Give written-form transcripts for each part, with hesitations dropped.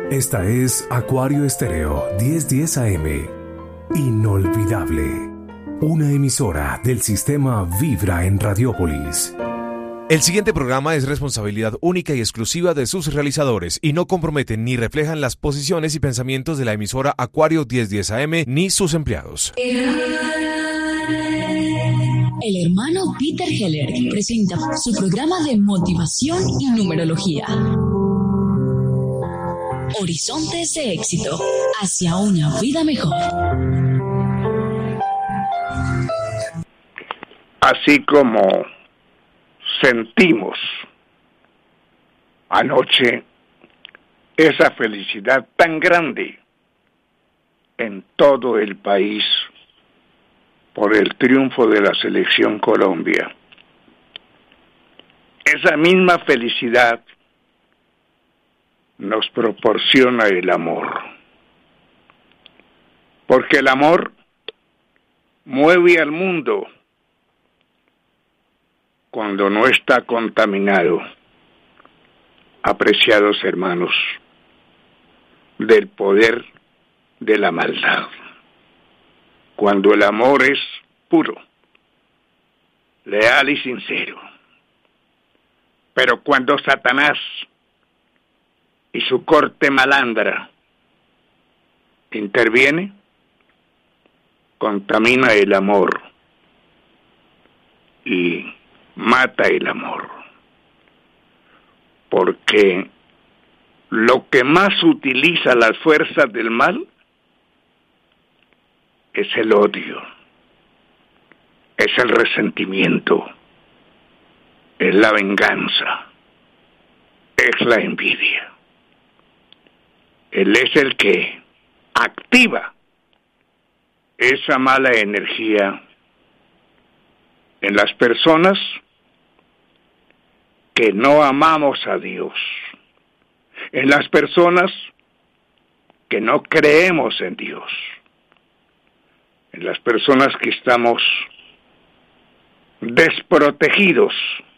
Esta es Acuario Estéreo 1010 AM. Inolvidable. Una emisora del sistema Vibra en Radiópolis. El siguiente programa es responsabilidad única y exclusiva de sus realizadores y no comprometen ni reflejan las posiciones y pensamientos de la emisora Acuario 1010 AM ni sus empleados. El hermano Peter Heller presenta su programa de motivación y numerología. Horizontes de éxito hacia una vida mejor. Así como sentimos anoche esa felicidad tan grande en todo el país por el triunfo de la selección Colombia. Esa misma felicidad nos proporciona el amor, porque el amor mueve al mundo cuando no está contaminado, apreciados hermanos, del poder de la maldad. Cuando el amor es puro, leal y sincero. Pero cuando Satanás y su corte malandra interviene, contamina el amor y mata el amor. Porque lo que más utiliza las fuerzas del mal es el odio, es el resentimiento, es la venganza, es la envidia. Él es el que activa esa mala energía en las personas que no amamos a Dios, en las personas que no creemos en Dios, en las personas que estamos desprotegidos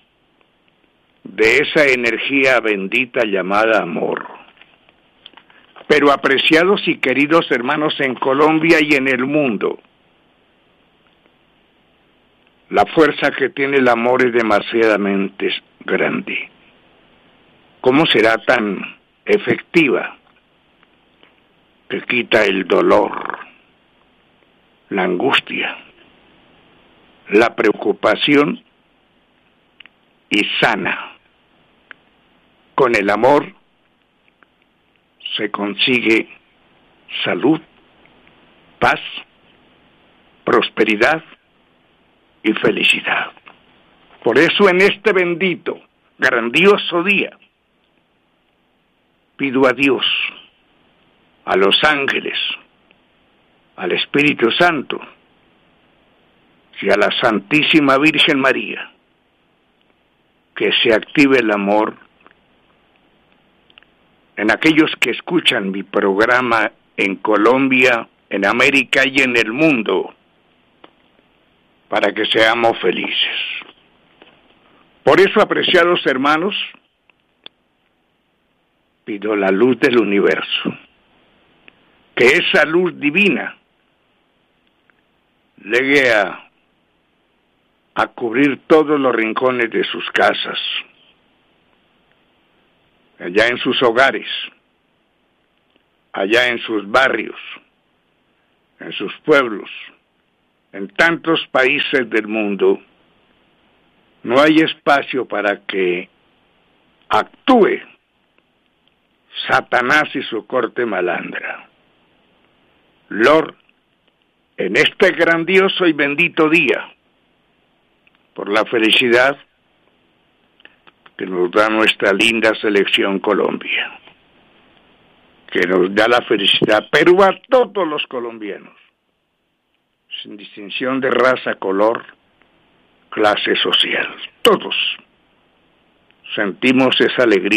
de esa energía bendita llamada amor. Pero apreciados y queridos hermanos en Colombia y en el mundo, la fuerza que tiene el amor es demasiadamente grande. ¿Cómo será tan efectiva que quita el dolor, la angustia, la preocupación y sana? Con el amor se consigue salud, paz, prosperidad y felicidad. Por eso en este bendito, grandioso día, pido a Dios, a los ángeles, al Espíritu Santo y a la Santísima Virgen María, que se active el amor en aquellos que escuchan mi programa en Colombia, en América y en el mundo, para que seamos felices. Por eso, apreciados hermanos, pido la luz del universo, que esa luz divina llegue a cubrir todos los rincones de sus casas, allá en sus hogares, allá en sus barrios, en sus pueblos, en tantos países del mundo. No hay espacio para que actúe Satanás y su corte malandra. Lord, en este grandioso y bendito día, por la felicidad que nos da nuestra linda selección Colombia, que nos da la felicidad, pero a todos los colombianos, sin distinción de raza, color, clase social, todos sentimos esa alegría